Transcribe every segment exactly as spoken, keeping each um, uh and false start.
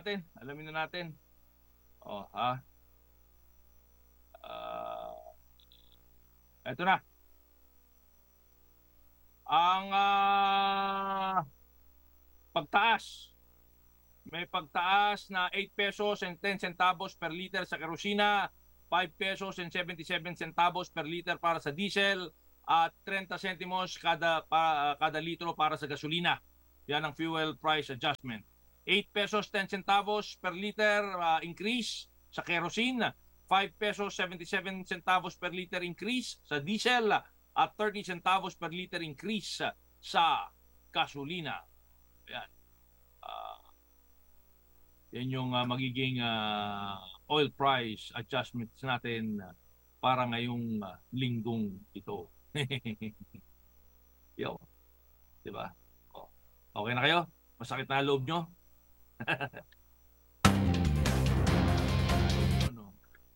natin. Alamin na natin. Oh, ha? Uh, eto na. Ang uh, pagtaas. May pagtaas na eight pesos and ten centavos per liter sa kerosina, five pesos and seventy-seven centavos per liter para sa diesel, at thirty centimos kada, pa, kada litro para sa gasolina. Yan ang fuel price adjustment. eight pesos ten centavos per liter uh, increase sa kerosene, five pesos seventy-seven centavos per liter increase sa diesel, at thirty centavos per liter increase sa gasolina. Yan. Uh, yan yung uh, magiging uh, oil price adjustments natin uh, para ngayong uh, linggong ito. Yo. Diba? Oh. Okay na kayo? Masakit na loob nyo? Ano?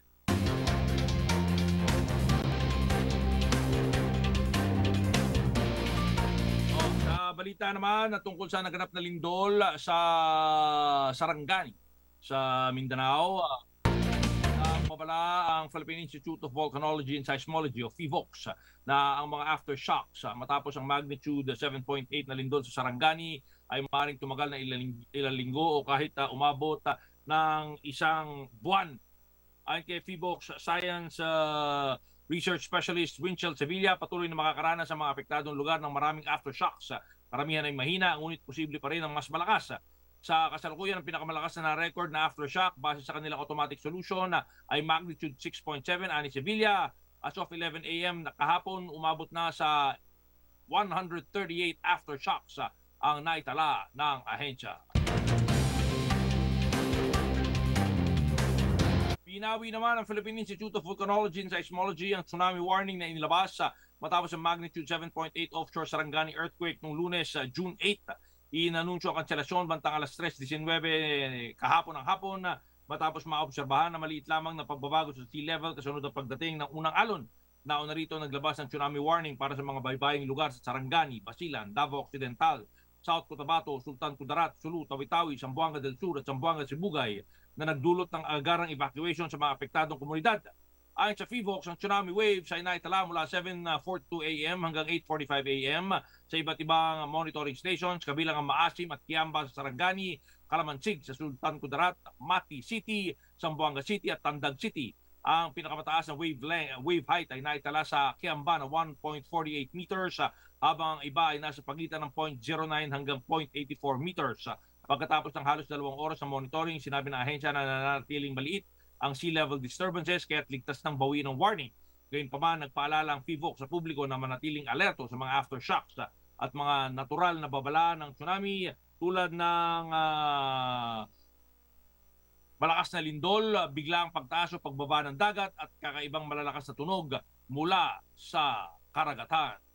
Oh, sa balita naman na tungkol sa naganap na lindol sa Sarangani sa Mindanao, uh, mabala ang Philippine Institute of Volcanology and Seismology o PHIVOLCS na ang mga aftershocks matapos ang magnitude seven point eight na lindol sa Sarangani ay maaaring tumagal na ilang, ilang linggo o kahit uh, umabot uh, ng isang buwan. Ayon kay PHIVOLCS Science uh, Research Specialist Winchell Sevilla, patuloy na makakaranas sa mga apektadong lugar ng maraming aftershocks. Karamihan ay mahina, ngunit posible pa rin ang mas malakas. Sa kasalukuyan, ang pinakamalakas na record na aftershock base sa kanilang automatic solution ay magnitude six point seven ani Sevilla. As of eleven a m kahapon, umabot na sa one hundred thirty-eight aftershocks ang naitala ng ahensya. Pinawi naman ang Philippine Institute of Volcanology and Seismology ang tsunami warning na inilabas matapos ang magnitude seven point eight offshore Sarangani earthquake noong Lunes, June eighth. Inanunsyo ang kanselasyon bantang alas tres nineteen kahapon ng hapon matapos maobserbahan na maliit lamang na pagbabago sa sea level kasunod ng pagdating ng unang alon. Nauna rito naglabas ng tsunami warning para sa mga baybaying lugar sa Sarangani, Basilan, Davao Occidental, South Cotabato, Sultan Kudarat, Sulu, Tawi-Tawi, Zamboanga del Sur at Zamboanga Sibugay na nagdulot ng agarang evacuation sa mga apektadong komunidad. Ayon sa PHIVOLCS, ang tsunami waves ay naitala mula seven forty-two a m hanggang eight forty-five a m sa iba't ibang monitoring stations, kabilang ang Maasim at Kiamba sa Sarangani, Kalamansig sa Sultan Kudarat, Mati City, Zamboanga City at Tandag City. Ang pinakamataas na wave, length, wave height ay naitala sa Kiamba na one point four eight meters, habang iba ay nasa pagitan ng zero point zero nine hanggang zero point eight four meters. Pagkatapos ng halos dalawang oras ng monitoring, sinabi ng ahensya na nananatiling maliit ang sea level disturbances kaya't ligtas ng bawi ng warning. Gayunpaman, nagpaalala ang PHIVOLCS sa publiko na manatiling alerto sa mga aftershocks at mga natural na babala ng tsunami tulad ng uh, malakas na lindol, biglang pagtaas o pagbaba ng dagat at kakaibang malalakas na tunog mula sa karagatan.